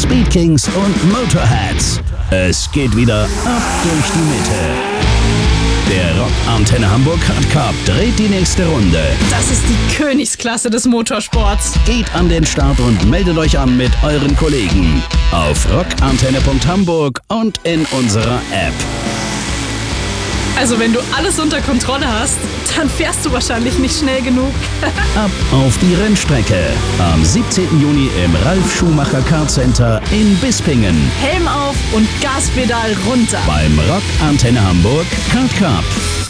Speed Kings und Motorheads. Es geht wieder ab durch die Mitte. Der Rock Antenne Hamburg Hard Cup dreht die nächste Runde. Das ist die Königsklasse des Motorsports. Geht an den Start und meldet euch an mit euren Kollegen auf rockantenne.hamburg und in unserer App. Also wenn du alles unter Kontrolle hast, dann fährst du wahrscheinlich nicht schnell genug. Ab auf die Rennstrecke. Am 17. Juni im Ralf Schumacher Car Center in Bispingen. Helm auf und Gaspedal runter. Beim Rock Antenne Hamburg Hard Cup.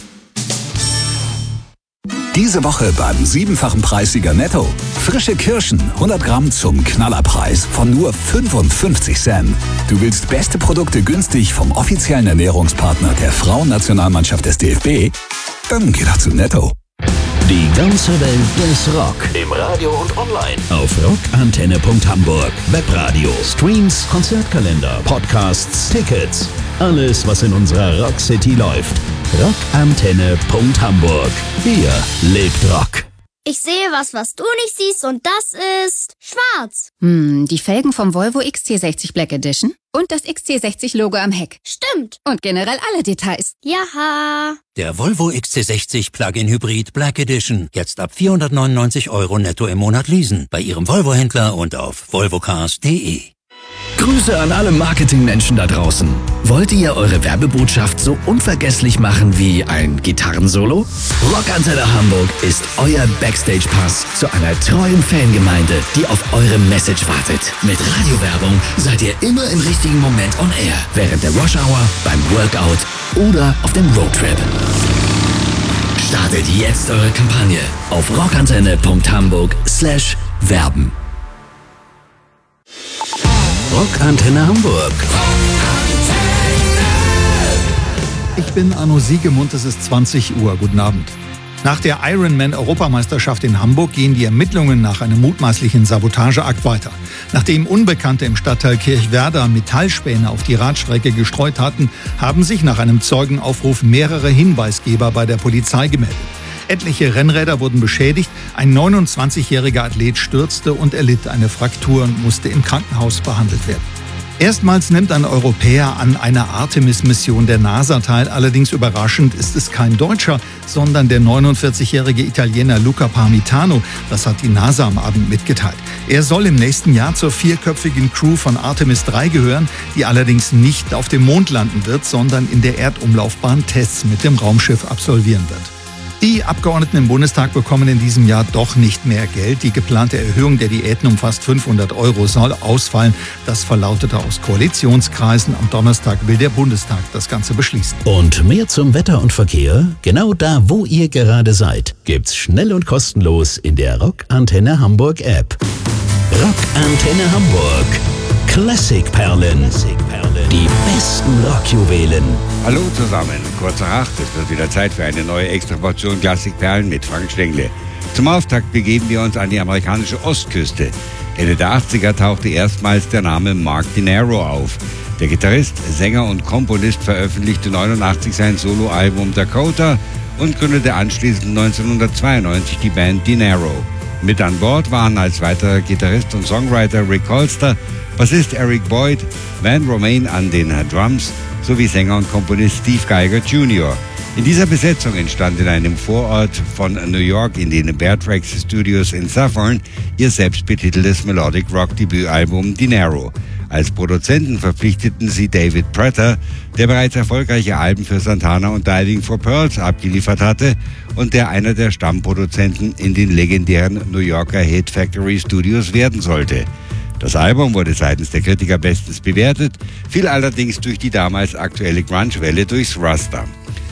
Diese Woche beim 7-fachen Preissieger Netto. Frische Kirschen, 100 Gramm zum Knallerpreis von nur 55 Cent. Du willst beste Produkte günstig vom offiziellen Ernährungspartner der Frauennationalmannschaft des DFB? Dann geh doch zu Netto. Die ganze Welt des Rock. Im Radio und online. Auf rockantenne.hamburg. Webradio, Streams, Konzertkalender, Podcasts, Tickets. Alles, was in unserer Rock City läuft. rockantenne.hamburg. Hier lebt Rock. Ich sehe was du nicht siehst und das ist schwarz. Die Felgen vom Volvo XC60 Black Edition und das XC60-Logo am Heck. Stimmt. Und generell alle Details. Jaha. Der Volvo XC60 Plug-in Hybrid Black Edition. Jetzt ab 499 € netto im Monat leasen. Bei Ihrem Volvo-Händler und auf volvocars.de. Grüße an alle Marketingmenschen da draußen. Wollt ihr eure Werbebotschaft so unvergesslich machen wie ein Gitarrensolo? Rockantenne Hamburg ist euer Backstage-Pass zu einer treuen Fangemeinde, die auf eure Message wartet. Mit Radiowerbung seid ihr immer im richtigen Moment on air. Während der Rush-Hour, beim Workout oder auf dem Roadtrip. Startet jetzt eure Kampagne auf rockantenne.hamburg/werben. Rock Antenne Hamburg. Ich bin Arno Siegemund, es ist 20 Uhr. Guten Abend. Nach der Ironman-Europameisterschaft in Hamburg gehen die Ermittlungen nach einem mutmaßlichen Sabotageakt weiter. Nachdem Unbekannte im Stadtteil Kirchwerder Metallspäne auf die Radstrecke gestreut hatten, haben sich nach einem Zeugenaufruf mehrere Hinweisgeber bei der Polizei gemeldet. Etliche Rennräder wurden beschädigt, ein 29-jähriger Athlet stürzte und erlitt eine Fraktur und musste im Krankenhaus behandelt werden. Erstmals nimmt ein Europäer an einer Artemis-Mission der NASA teil. Allerdings überraschend ist es kein Deutscher, sondern der 49-jährige Italiener Luca Parmitano. Das hat die NASA am Abend mitgeteilt. Er soll im nächsten Jahr zur 4-köpfigen Crew von Artemis 3 gehören, die allerdings nicht auf dem Mond landen wird, sondern in der Erdumlaufbahn Tests mit dem Raumschiff absolvieren wird. Die Abgeordneten im Bundestag bekommen in diesem Jahr doch nicht mehr Geld. Die geplante Erhöhung der Diäten um fast 500 € soll ausfallen. Das verlautete aus Koalitionskreisen. Am Donnerstag will der Bundestag das Ganze beschließen. Und mehr zum Wetter und Verkehr? Genau da, wo ihr gerade seid, gibt's schnell und kostenlos in der Rock Antenne Hamburg App. Rock Antenne Hamburg. Klassikperlen. Die besten Rockjuwelen. Hallo zusammen, kurz nach 8 ist es wieder Zeit für eine neue Extraportion Klassikperlen mit Frank Stängle. Zum Auftakt begeben wir uns an die amerikanische Ostküste. Ende der 80er tauchte erstmals der Name Mark DiNero auf. Der Gitarrist, Sänger und Komponist veröffentlichte 1989 sein Soloalbum Dakota und gründete anschließend 1992 die Band DiNero. Mit an Bord waren als weiterer Gitarrist und Songwriter Rick Holster, Bassist Eric Boyd, Van Romain an den Drums sowie Sänger und Komponist Steve Geiger Jr. In dieser Besetzung entstand in einem Vorort von New York in den Bear Tracks Studios in Suffern ihr selbstbetiteltes Melodic Rock Debütalbum DiNero. Als Produzenten verpflichteten sie David Prater, der bereits erfolgreiche Alben für Santana und Diving for Pearls abgeliefert hatte und der einer der Stammproduzenten in den legendären New Yorker Hit Factory Studios werden sollte. Das Album wurde seitens der Kritiker bestens bewertet, fiel allerdings durch die damals aktuelle Grunge-Welle durchs Raster.